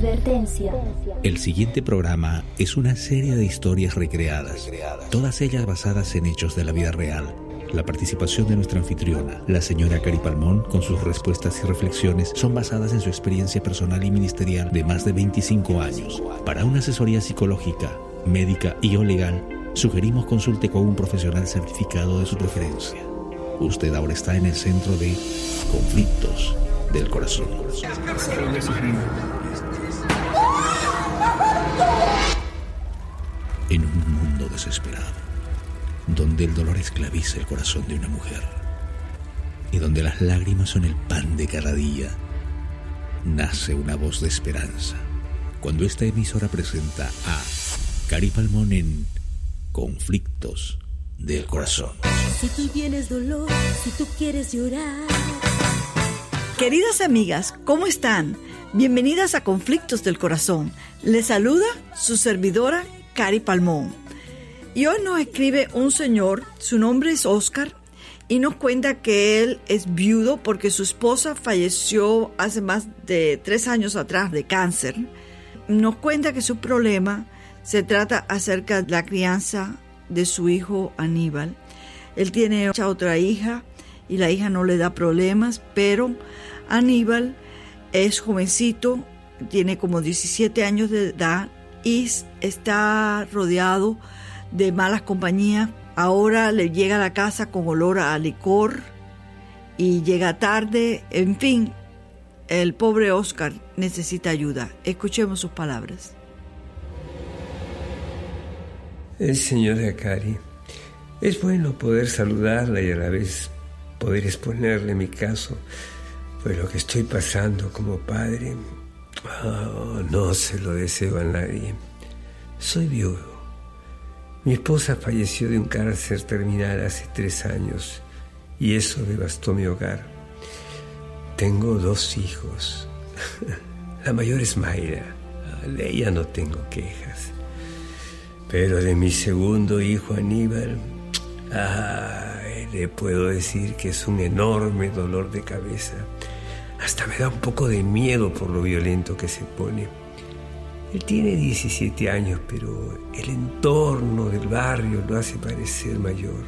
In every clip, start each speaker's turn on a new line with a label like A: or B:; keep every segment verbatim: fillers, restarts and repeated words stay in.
A: Advertencia.
B: El siguiente programa es una serie de historias recreadas, todas ellas basadas en hechos de la vida real. La participación de nuestra anfitriona, la señora Cari Palmón, con sus respuestas y reflexiones, son basadas en su experiencia personal y ministerial de más de veinticinco años. Para una asesoría psicológica, médica y o legal, sugerimos consulte con un profesional certificado de su preferencia. Usted ahora está en el centro de Conflictos del Corazón. En un mundo desesperado, donde el dolor esclaviza el corazón de una mujer y donde las lágrimas son el pan de cada día, nace una voz de esperanza. Cuando esta emisora presenta a Cari Palmón en Conflictos del Corazón.
C: Si tú tienes dolor, si tú quieres llorar.
D: Queridas amigas, ¿cómo están? Bienvenidas a Conflictos del Corazón. Les saluda su servidora Cari Palmón. Y hoy nos escribe un señor, su nombre es Oscar, y nos cuenta que él es viudo porque su esposa falleció hace más de tres años atrás de cáncer. Nos cuenta que su problema se trata acerca de la crianza de su hijo Aníbal. Él tiene otra hija y la hija no le da problemas, pero Aníbal es jovencito, tiene como diecisiete años de edad y está rodeado de malas compañías. Ahora le llega a la casa con olor a licor y llega tarde. En fin, el pobre Oscar necesita ayuda. Escuchemos sus palabras.
E: Eh, señora Cari, es bueno poder saludarla y a la vez poder exponerle mi caso, pues lo que estoy pasando como padre, oh, no se lo deseo a nadie. Soy viudo. Mi esposa falleció de un cáncer terminal hace tres años y eso devastó mi hogar. Tengo dos hijos. La mayor es Mayra. De ella no tengo quejas. Pero de mi segundo hijo Aníbal, ay, le puedo decir que es un enorme dolor de cabeza. Hasta me da un poco de miedo por lo violento que se pone. Él tiene diecisiete años, pero el entorno del barrio lo hace parecer mayor.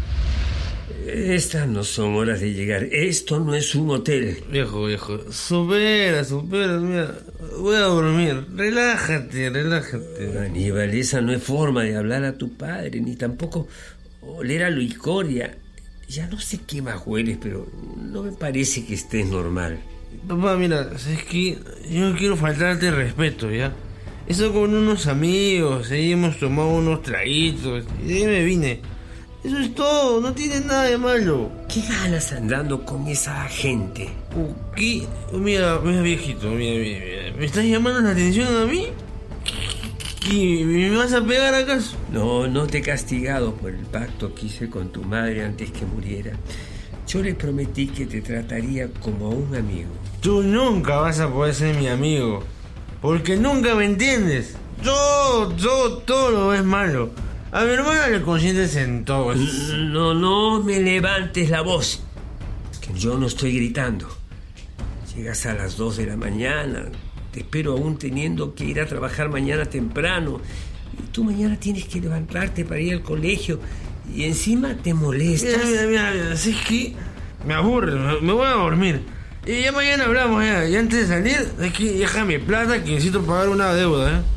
E: Estas no son horas de llegar. Esto no es un hotel.
F: Viejo, viejo, supera, supera, mira, voy a dormir. Relájate, relájate.
E: Aníbal, esa no es forma de hablar a tu padre, ni tampoco oler a luicoria. Ya no sé qué más hueles, pero no me parece que estés normal.
F: Papá, mira, es que yo no quiero faltarte respeto, ¿ya? Estoy con unos amigos, ahí hemos tomado unos traguitos y de ahí me vine. Eso es todo, no tiene nada de malo.
E: ¿Qué ganas andando con esa gente?
F: ¿Qué? Mira, mira viejito, mira, mira, mira. ¿Me estás llamando la atención a mí? ¿Qué? ¿Me vas a pegar acaso?
E: No, no te he castigado por el pacto que hice con tu madre antes que muriera. Yo le prometí que te trataría como a un amigo.
F: Tú nunca vas a poder ser mi amigo, porque nunca me entiendes. Todo, todo, todo lo ves malo. A mi hermana le consientes en todo.
E: No, no me levantes la voz, que yo no estoy gritando. Llegas a las dos de la mañana, te espero aún teniendo que ir a trabajar mañana temprano. Y tú mañana tienes que levantarte para ir al colegio y encima te molestas.
F: Mira, mira, mira, así es que me aburre, me, me voy a dormir. Y ya mañana hablamos, ya. Y antes de salir, es que déjame plata que necesito pagar una deuda, ¿eh?